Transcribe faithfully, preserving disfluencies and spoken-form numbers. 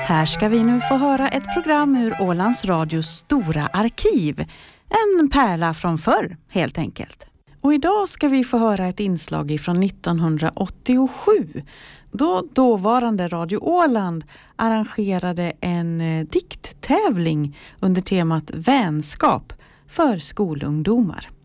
Här ska vi nu få höra ett program ur Ålands Radios stora arkiv. En pärla från förr, helt enkelt. Och idag ska vi få höra ett inslag från nittonhundraåttiosju. Då dåvarande Radio Åland arrangerade en dikttävling under temat vänskap för skolungdomar.